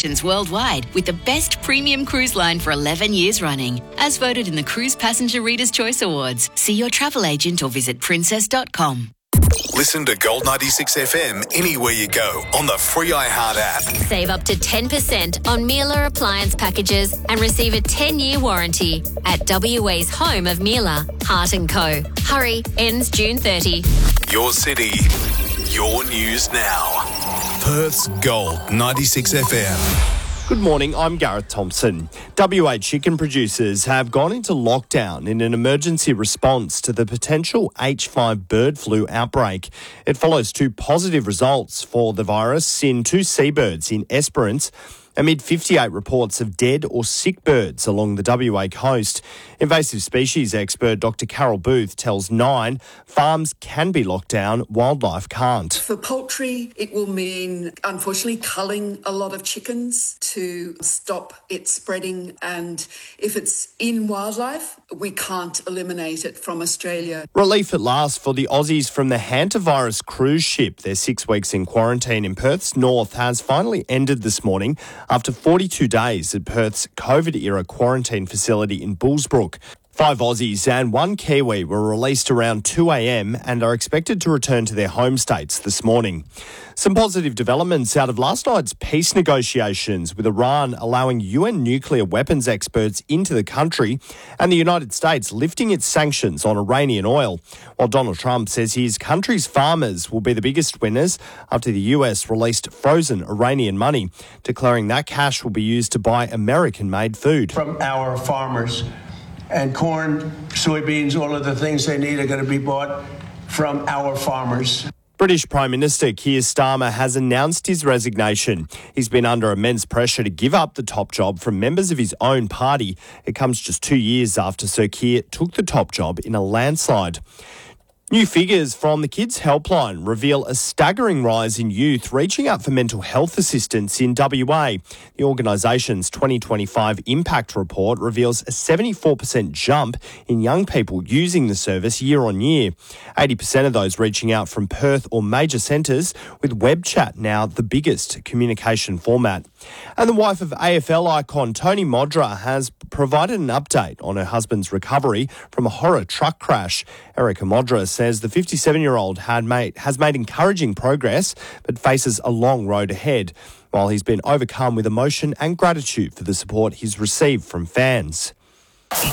destinations worldwide with the best premium cruise line for 11 years running. As voted in the Cruise Passenger Reader's Choice Awards. See your travel agent or visit princess.com. Listen to Gold 96 FM anywhere you go on the free iHeart app. Save up to 10% on Miele appliance packages and receive a 10-year warranty at WA's home of Miele, Hart & Co. Hurry, ends June 30. Your city, your news now. Perth's Gold 96 FM. Good morning, I'm Gareth Thompson. WA chicken producers have gone into lockdown in an emergency response to the potential H5 bird flu outbreak. It follows two positive results for the virus in two seabirds in Esperance, amid 58 reports of dead or sick birds along the WA coast. Invasive species expert Dr Carol Booth tells Nine farms can be locked down, wildlife can't. For poultry, it will mean, unfortunately, culling a lot of chickens to stop it spreading. And if it's in wildlife, we can't eliminate it from Australia. Relief at last for the Aussies from the hantavirus cruise ship. Their 6 weeks in quarantine in Perth's north has finally ended this morning after 42 days at Perth's COVID-era quarantine facility in Bullsbrook. 5 Aussies and 1 Kiwi were released around 2 a.m. and are expected to return to their home states this morning. Some positive developments out of last night's peace negotiations, with Iran allowing UN nuclear weapons experts into the country and the United States lifting its sanctions on Iranian oil, while Donald Trump says his country's farmers will be the biggest winners after the US released frozen Iranian money, declaring that cash will be used to buy American-made food. From our farmers. And corn, soybeans, all of the things they need are going to be bought from our farmers. British Prime Minister Keir Starmer has announced his resignation. He's been under immense pressure to give up the top job from members of his own party. It comes just 2 years after Sir Keir took the top job in a landslide. New figures from the Kids Helpline reveal a staggering rise in youth reaching out for mental health assistance in WA. The organisation's 2025 Impact Report reveals a 74% jump in young people using the service year on year. 80% of those reaching out from Perth or major centres, with web chat now the biggest communication format. And the wife of AFL icon Tony Modra has provided an update on her husband's recovery from a horror truck crash. Erica Modra says the 57-year-old has made encouraging progress but faces a long road ahead, while he's been overcome with emotion and gratitude for the support he's received from fans.